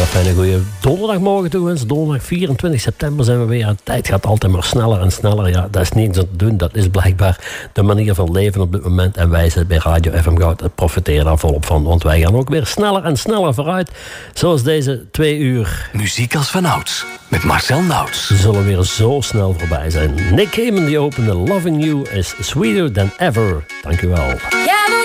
fijne goede donderdagmorgen toewensen. Donderdag 24 september zijn we weer. De tijd gaat altijd maar sneller en sneller. Ja, dat is niet zo te doen. Dat is blijkbaar de manier van leven op dit moment. En wij zijn bij Radio FM Goud profiteren daar volop van. Want wij gaan ook weer sneller en sneller vooruit. Zoals deze 2 uur. Muziek als vanouds. Met Marcel Nauts. Ze zullen weer zo snel voorbij zijn. Nick Cayman die opende Loving You is Sweeter Than Ever. Dank u wel. Yeah,